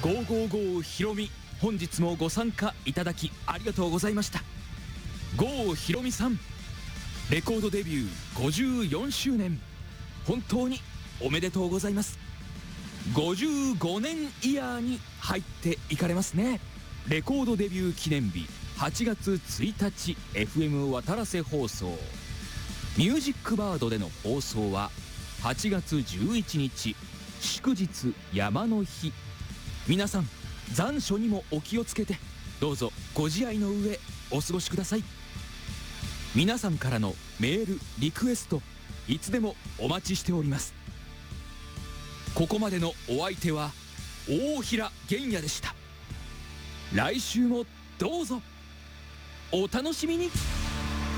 555ひろみ、本日もご参加いただきありがとうございました。郷ひろみさん、レコードデビュー54周年、本当におめでとうございます。55年イヤーに入っていかれますね。レコードデビュー記念日8月1日 FM 渡良瀬放送、ミュージックバードでの放送は8月11日祝日山の日。皆さん残暑にもお気をつけて、どうぞご自愛の上お過ごしください。皆さんからのメールリクエスト、いつでもお待ちしております。ここまでのお相手は大平玄也でした。来週もどうぞお楽しみに。